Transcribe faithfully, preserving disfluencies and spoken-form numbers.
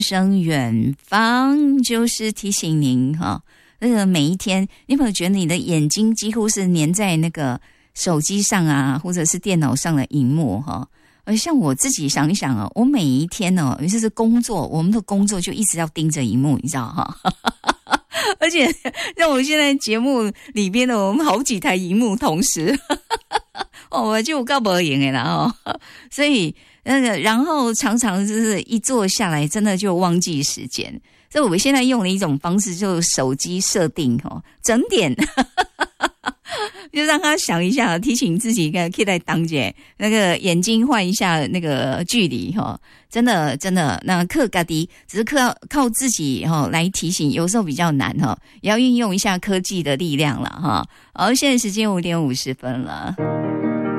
声远方就是提醒您哈，那个每一天，你有没有觉得你的眼睛几乎是粘在那个手机上啊，或者是电脑上的荧幕哈？而像我自己想一想啊，我每一天哦，尤其是工作，我们的工作就一直要盯着荧幕，你知道哈？而且像我现在节目里边的，我们好几台荧幕同时，哦，我就告不赢的啦哦，所以那个，然后常常就是一坐下来，真的就忘记时间。所以我现在用的一种方式，就是手机设定哦，整点。就让他想一下，提醒自己可以在当姐那个眼睛换一下那个距离哈，真的真的那克嘎迪只是靠靠自己哈来提醒，有时候比较难哈，也要运用一下科技的力量了哈。好，现在时间五点五十分了。